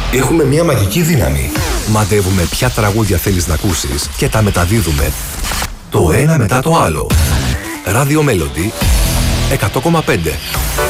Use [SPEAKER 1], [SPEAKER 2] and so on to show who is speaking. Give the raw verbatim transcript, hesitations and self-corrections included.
[SPEAKER 1] Έχουμε μια μαγική δύναμη.
[SPEAKER 2] Μαντεύουμε ποια τραγούδια θέλεις να ακούσεις και τα μεταδίδουμε το ένα μετά το άλλο. Radio Melody εκατό κόμμα πέντε.